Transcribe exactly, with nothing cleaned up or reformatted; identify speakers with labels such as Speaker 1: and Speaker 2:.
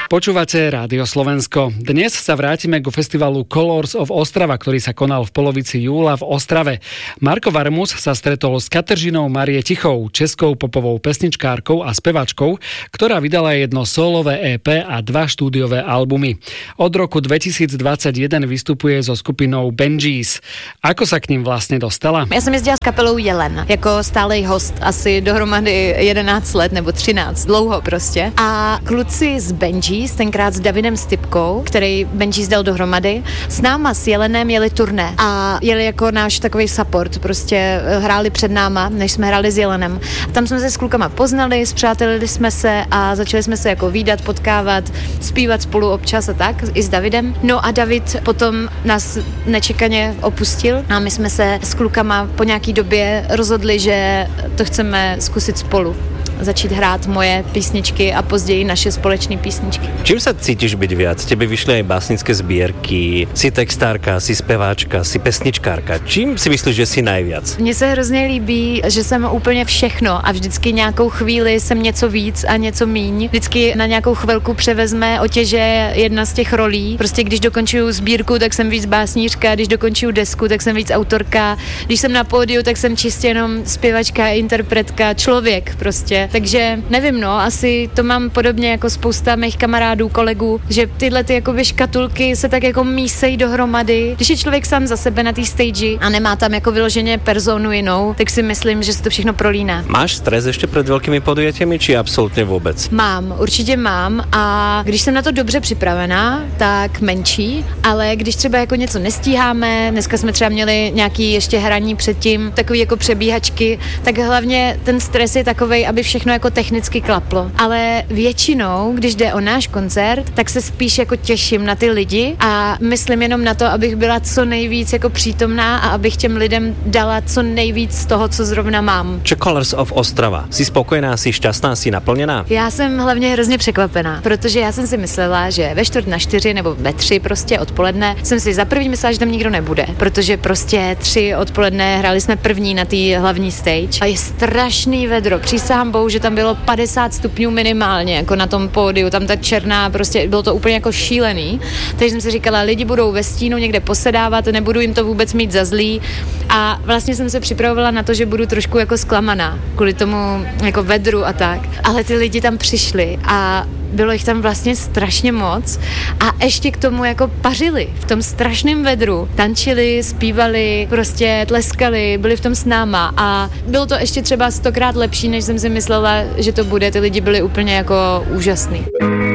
Speaker 1: Počúvate Rádio Slovensko. Dnes sa vrátime ku festivalu Colors of Ostrava, ktorý sa konal v polovici júla v Ostrave. Marko Varmus sa stretol s Kateřinou Marie Tichou, českou popovou pesničkárkou a spevačkou, ktorá vydala jedno sólové é pé a dva štúdiové albumy. Od roku dvetisícdvadsaťjeden vystupuje so skupinou Benjis. Ako sa k ním vlastne dostala?
Speaker 2: Já jsem jezdila s kapelou Jelen, jako stálej host asi dohromady jedenáct let nebo třináct, dlouho prostě. A kluci z Benjis, tenkrát s Davidem Stipkou, který Benjis dal dohromady, s náma s Jelenem jeli turné a jeli jako náš takový support, prostě hráli před náma, než jsme hráli s Jelenem. A tam jsme se s klukama poznali, spřátelili jsme se a začali jsme se jako vídat, potkávat, zpívat spolu občas a tak, i s Davidem. No a David potom nás nečekaně opustil a my jsme se s klukama po nějaký době rozhodli, že to chceme zkusit spolu. Začít hrát moje písničky a později naše společné písničky.
Speaker 3: Čím sa cítiš byť viac? Tebe vyšli aj básnické zbierky, si textárka, si speváčka, si pesničkárka. Čím si myslíš, že si najviac?
Speaker 2: Mně se hrozně líbí, že jsem úplně všechno a vždycky nějakou chvíli jsem něco víc a něco míň. Vždycky na nějakou chvilku převezme otěže jedna z těch rolí. Prostě když dokončuju sbírku, tak jsem víc básnířka, když dokončuju desku, tak jsem víc autorka. Když jsem na pódiu, tak jsem čistě jenom zpěvačka, interpretka, člověk prostě. Takže nevím, no, asi to mám podobně jako spousta mých kamarádů, kolegů, že tyhle ty jakoby škatulky se tak jako mísejí dohromady. Když je člověk sám za sebe na té stage a nemá tam jako vyloženě personu jinou, tak si myslím, že se to všechno prolíná.
Speaker 3: Máš stres ještě před velkými podujatiami, či absolutně vůbec?
Speaker 2: Mám, určitě mám a když jsem na to dobře připravená, tak menší, ale když třeba jako něco nestíháme, dneska jsme třeba měli nějaký ještě hraní předtím, takový jako přebíhačky, tak hlavně ten stres je takovej, aby všechno jako technicky klaplo. Ale většinou, když jde o náš koncert, tak se spíš jako těším na ty lidi a myslím jenom na to, abych byla co nejvíc jako přítomná a abych těm lidem dala co nejvíc z toho, co zrovna mám.
Speaker 3: Čo Colors of Ostrava? Jsi spokojená, jsi šťastná, jsi naplněná?
Speaker 2: Já jsem hlavně hrozně překvapená, protože já jsem si myslela, že ve čtvrt na čtyři nebo ve tři prostě odpoledne jsem si za první myslela, že tam nikdo nebude, protože prostě tři odpoledne hráli jsme první na té hlavní stage a je strašný vedro. Přísahám bohu, že tam bylo padesát stupňů minimálně, jako na tom pódiu, tam ta černá, prostě bylo to úplně jako šílený. Takže jsem si říkala, lidi budou ve stínu někde posedávat, nebudu jim to vůbec mít za zlý a vlastně jsem se připravovala na to, že budu trošku jako zklamaná kvůli tomu jako vedru a tak. Ale ty lidi tam přišli a bylo jich tam vlastně strašně moc a ještě k tomu jako pařili v tom strašném vedru. Tančili, zpívali, prostě tleskali, byli v tom s náma a bylo to ještě třeba stokrát lepší, než jsem si myslela, že to bude. Ty lidi byli úplně jako úžasný.